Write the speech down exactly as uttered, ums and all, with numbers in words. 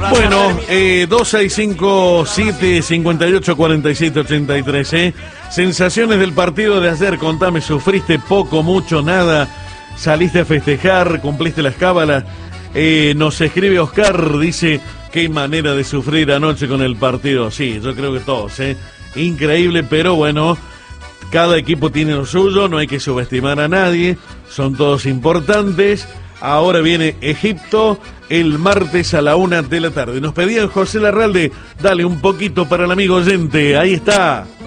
Bueno, eh, dos seis cinco siete cinco ocho cuatro siete ocho tres, ¿eh? Sensaciones del partido de ayer, contame, ¿sufriste poco, mucho, nada? ¿Saliste a festejar? ¿Cumpliste las cábalas? Eh, nos escribe Oscar, dice, qué manera de sufrir anoche con el partido. Sí, yo creo que todos, ¿eh? Increíble, pero bueno, cada equipo tiene lo suyo, no hay que subestimar a nadie, son todos importantes. Ahora viene Egipto el martes a la una de la tarde. Nos pedían José Larralde, dale un poquito para el amigo oyente, ahí está.